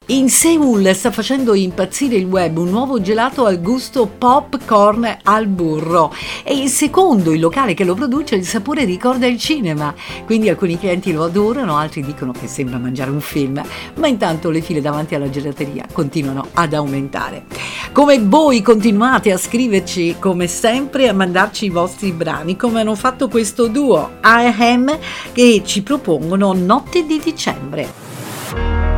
In Seoul sta facendo impazzire il web un nuovo gelato al gusto popcorn al burro. È il secondo il locale che lo produce, il sapore ricorda il cinema. Quindi alcuni clienti lo adorano, altri dicono che sembra mangiare un film. Ma intanto le file davanti alla gelateria continuano ad aumentare. Come voi continuate a scriverci come sempre, a mandarci i vostri brani, come hanno fatto questo duo I Am, che ci propongono Notte di dicembre.